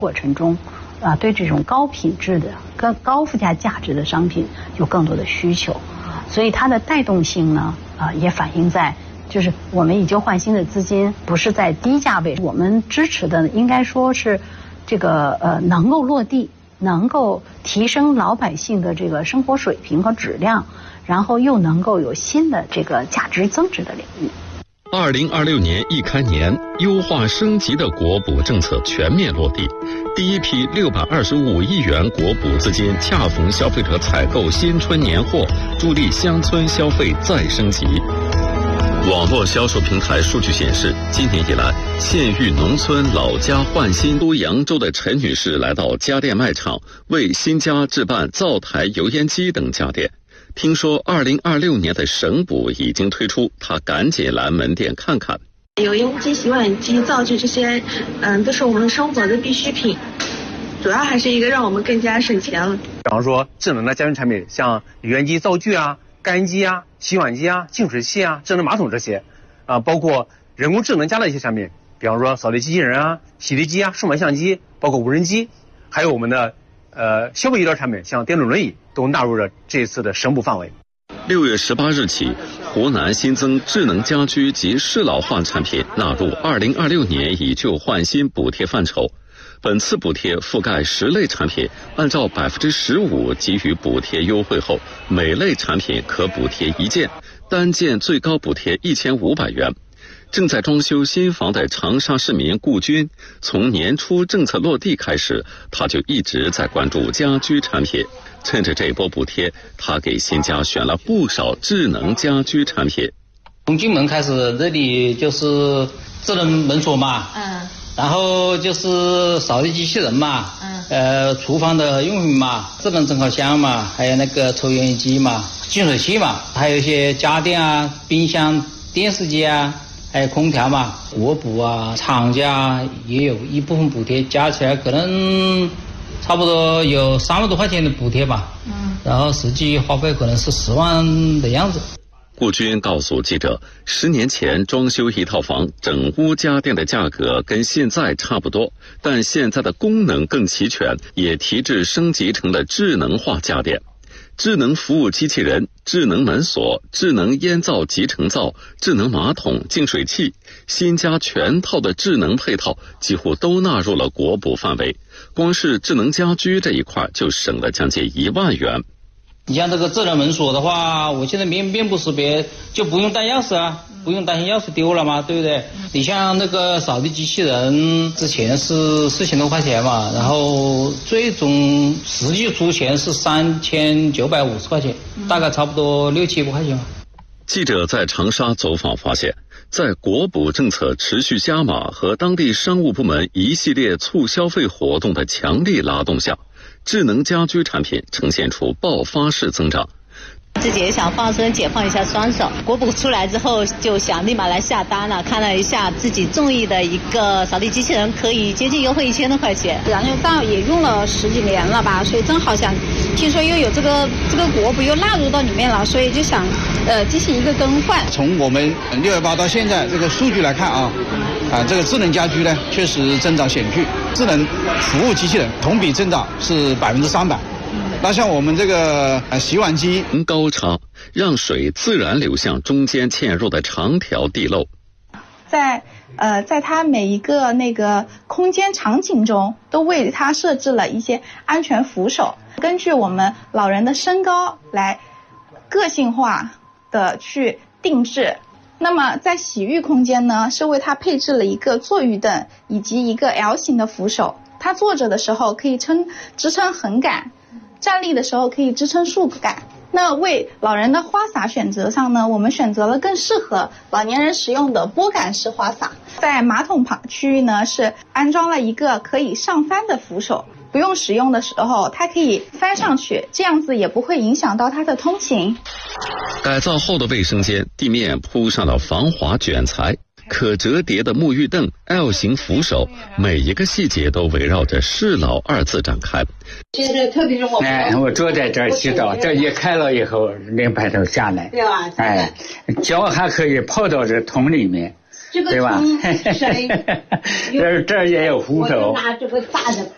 过程中，对这种高品质的、高附加价值的商品有更多的需求，所以它的带动性呢，也反映在就是我们以旧换新的资金不是在低价位，我们支持的应该说是这个能够落地，能够提升老百姓的这个生活水平和质量，然后又能够有新的这个价值增值的领域。 2026年一开年，优化升级的国补政策全面落地，第一批625亿元国补资金恰逢消费者采购新春年货，助力乡村消费再升级。网络销售平台数据显示，今年以来，县域农村老家换新都扬州的陈女士来到家电卖场，为新家置办灶台、油烟机等家电。听说2026年的省补已经推出，她赶紧来门店看看。 油烟机、洗碗机、灶具这些，都是我们生活的必需品，主要还是一个让我们更加省钱了。 比方说智能的家用产品，像油烟机、灶具啊、干衣机啊、洗碗机啊、净水器啊、智能马桶这些，包括人工智能加的一些产品，比方说扫地机器人啊、洗涤机啊、数码相机，包括无人机，还有我们的消费医疗产品，像电动轮椅都纳入了这次的省补范围。 6月18日起，湖南新增智能家居及适老化产品纳入2026年以旧换新补贴范畴。本次补贴覆盖10类产品，按照15%给予补贴优惠后，每类产品可补贴1件，单件最高补贴1500元。正在装修新房的长沙市民顾军，从年初政策落地开始，他就一直在关注家居产品。趁着这波补贴，他给新家选了不少智能家居产品。 从进门开始，这里就是智能门锁嘛，然后就是扫地机器人嘛，厨房的用品嘛，智能蒸烤箱嘛，还有那个抽油烟机嘛，净水器嘛，还有一些家电啊，冰箱、电视机啊，还有空调嘛，国补啊，厂家也有一部分补贴，加起来可能差不多有3万多块钱的补贴吧，然后实际花费可能是10万的样子。 顾军告诉记者，10年前装修一套房，整屋家电的价格跟现在差不多，但现在的功能更齐全，也提质升级成了智能化家电。智能服务机器人、智能门锁、智能烟灶集成灶、智能马桶、净水器，新家全套的智能配套几乎都纳入了国补范围。光是智能家居这一块就省了将近1万元。 你像这个智能门锁的话，我现在面部识别就不用带钥匙啊，不用担心钥匙丢了嘛，对不对？你像那个扫地机器人之前是4000多块钱嘛，然后最终实际出钱是3950块钱，大概差不多6-7块钱吧。 记者在长沙走访发现，在国补政策持续加码和当地商务部门一系列促消费活动的强力拉动下，智能家居产品呈现出爆发式增长。 自己也想放松解放一下双手，国补出来之后就想立马来下单了，看了一下自己中意的一个扫地机器人可以接近优惠1000多块钱， 燃油灶也用了10几年了吧，所以正好想听说又有这个国补又纳入到里面了，所以就想进行一个更换。 从我们6月8到现在这个数据来看这个智能家居呢确实增长显著，智能服务机器人同比增长是300%。那像我们这个洗碗机高插，让水自然流向中间嵌入的长条地漏。 在它每一个那个空间场景中，都为它设置了一些安全扶手，根据我们老人的身高来个性化的去定制。那么在洗浴空间呢，是为它配置了一个坐浴凳以及一个 L 型的扶手，它坐着的时候可以支撑横杆，站立的时候可以支撑竖杆。那为老人的花洒选择上呢，我们选择了更适合老年人使用的拨杆式花洒。在马桶旁区域呢，是安装了一个可以上翻的扶手，不用使用的时候它可以翻上去，这样子也不会影响到它的通勤。 改造后的卫生间地面铺上了防滑卷材，可折叠的沐浴凳、L 型扶手，每一个细节都围绕着适老2字展开。 现在特别是我坐在这儿洗澡，这一开了以后淋排头下来，对吧？脚还可以泡到这桶里面，对吧？这也有扶手。我就拿这个大的